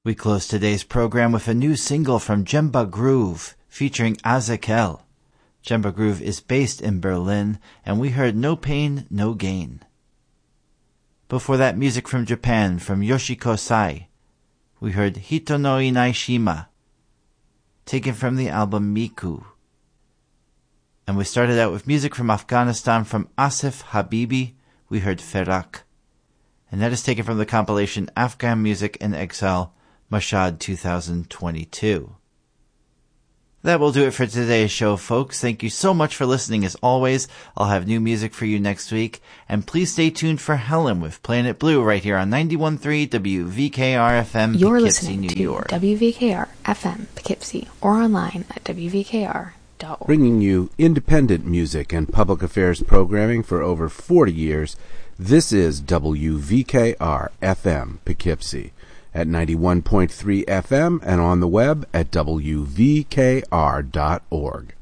We close today's program with a new single from Jemba Groove featuring Azakel. Jemba Groove is based in Berlin, and we heard No Pain, No Gain. Before that, music from Japan from Yoshiko Sai. We heard Hito no Inai Shima, taken from the album Miku. And we started out with music from Afghanistan from Asif Habibi. We heard Ferak. And that is taken from the compilation Afghan Music in Exile, Mashhad 2022. That will do it for today's show, folks. Thank you so much for listening as always. I'll have new music for you next week. And please stay tuned for Helen with Planet Blue right here on 91.3 WVKR-FM, You're Poughkeepsie, listening New to York. WVKR-FM, Poughkeepsie, or online at WVKR.org. Bringing you independent music and public affairs programming for over 40 years, this is WVKR-FM, Poughkeepsie, at 91.3 FM and on the web at WVKR.org.